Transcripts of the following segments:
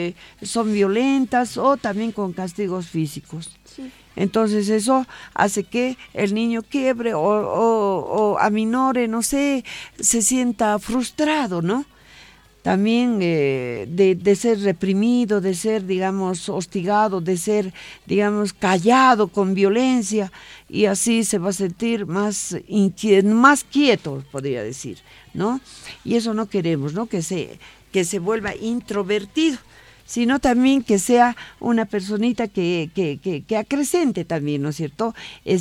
son violentas o también con castigos físicos. Sí. Entonces eso hace que el niño quiebre o aminore, no sé, se sienta frustrado, ¿no? También de ser reprimido, de ser, digamos, hostigado, de ser, digamos, callado con violencia, y así se va a sentir más quieto, podría decir, ¿no? Y eso no queremos, ¿no? Que se vuelva introvertido, sino también que sea una personita que acrecente también, ¿no es cierto?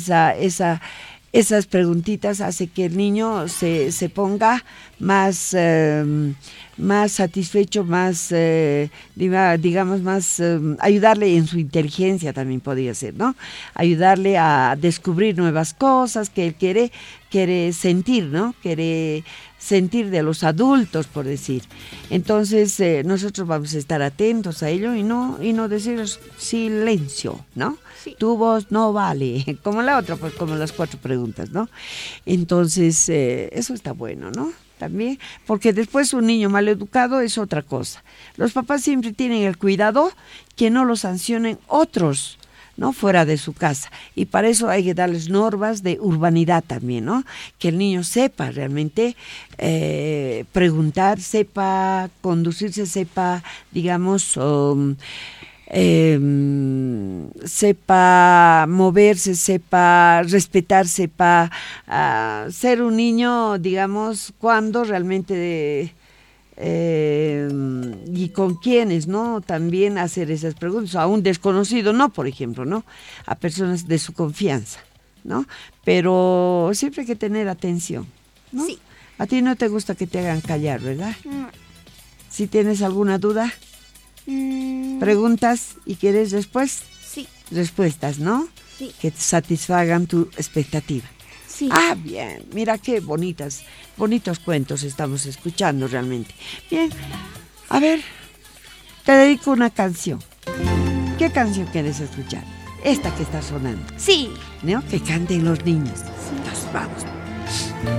Esas preguntitas hace que el niño se ponga más satisfecho, más, digamos, más, ayudarle en su inteligencia también podría ser, ¿no? Ayudarle a descubrir nuevas cosas que él quiere sentir, ¿no? Quiere sentir de los adultos, por decir. Entonces, nosotros vamos a estar atentos a ello y no decir silencio, ¿no? Sí. Tu voz no vale, como la otra, pues como las 4 preguntas, ¿no? Entonces, eso está bueno, ¿no? También, porque después un niño mal educado es otra cosa. Los papás siempre tienen el cuidado que no lo sancionen otros, ¿no? Fuera de su casa. Y para eso hay que darles normas de urbanidad también, ¿no? Que el niño sepa realmente preguntar, sepa conducirse, sepa, digamos, sepa moverse, sepa respetar, sepa ser un niño, digamos, cuando realmente y con quiénes, ¿no? También hacer esas preguntas a un desconocido, no, por ejemplo, ¿no? A personas de su confianza, ¿no? Pero siempre hay que tener atención, ¿no? Sí. A ti no te gusta que te hagan callar, ¿verdad? No. Si tienes alguna duda, preguntas y quieres después Sí. respuestas, ¿no? Sí. Que te satisfagan tu expectativa. Sí. Ah, bien, mira qué bonitos cuentos estamos escuchando realmente. Bien, a ver, te dedico una canción. ¿Qué canción quieres escuchar? Esta que está sonando, Sí. ¿no? Que canten los niños. Entonces, vamos.